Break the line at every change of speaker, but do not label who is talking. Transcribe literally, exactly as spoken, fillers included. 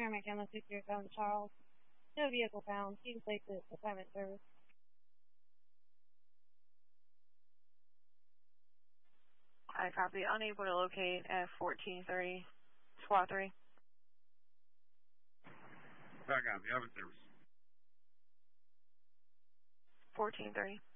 Paramount County six zero seven Charles. No vehicle found. Please place it at assignment service.
I copy. Unable to locate at fourteen thirty, squad three.
I copy. Have a service.
fourteen thirty.